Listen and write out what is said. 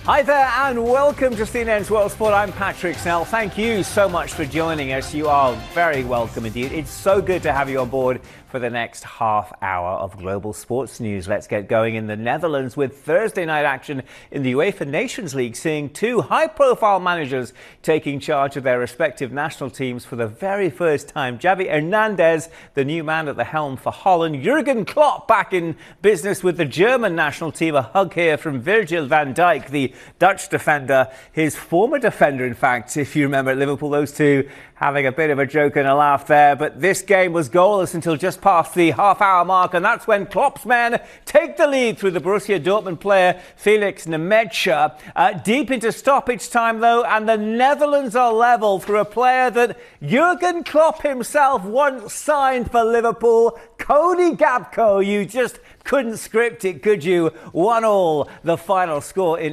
Hi there and welcome to CNN's World Sport. I'm Patrick Snell. Thank you so much for joining us. You are very welcome indeed. It's so good to have you on board for the next half hour of global sports news. Let's get going in the Netherlands with Thursday night action in the UEFA Nations League, seeing two high-profile managers taking charge of their respective national teams for the very first time. Xavi Hernandez, the new man at the helm for Holland. Jurgen Klopp back in business with the German national team. A hug here from Virgil van Dijk, the Dutch defender, his former defender, in fact, if you remember at Liverpool, those two having a bit of a joke and a laugh there. But this game was goalless until just past the half-hour mark, and that's when Klopp's men take the lead through the Borussia Dortmund player Felix Nmecha. Deep into stoppage time, though, and the Netherlands are level through a player that Jurgen Klopp himself once signed for Liverpool, Cody Gakpo. You just couldn't script it, could you? 1-1, the final score in